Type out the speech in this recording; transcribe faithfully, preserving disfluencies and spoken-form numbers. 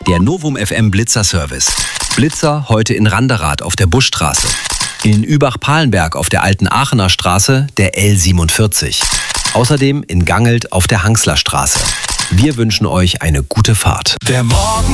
Der Novum F M Blitzer Service. Blitzer heute in Randerath auf der Buschstraße. In Übach-Palenberg auf der Alten Aachener Straße der L siebenundvierzig. Außerdem in Gangelt auf der Hangsler Straße. Wir wünschen euch eine gute Fahrt. Der Morgen